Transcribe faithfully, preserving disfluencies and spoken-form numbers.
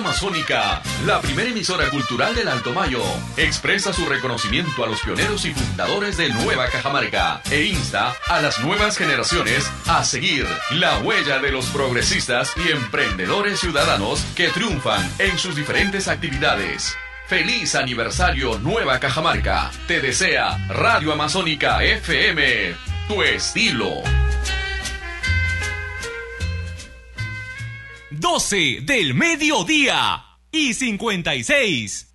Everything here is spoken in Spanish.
Amazónica, la primera emisora cultural del Alto Mayo, expresa su reconocimiento a los pioneros y fundadores de Nueva Cajamarca e insta a las nuevas generaciones a seguir la huella de los progresistas y emprendedores ciudadanos que triunfan en sus diferentes actividades. ¡Feliz aniversario Nueva Cajamarca! Te desea Radio Amazónica F M, tu estilo. doce del mediodía y cincuenta y seis.